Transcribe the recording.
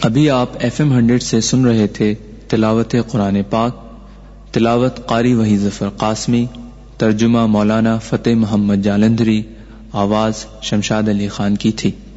अभी आप FM 100 से सुन रहे थे तिलावत कुरान पाक। तिलावत कारी वही ज़फ़र क़ासमी, तर्जुमा मौलाना फ़तेह मोहम्मद जालंधरी, आवाज़ शमशाद अली खान की थी।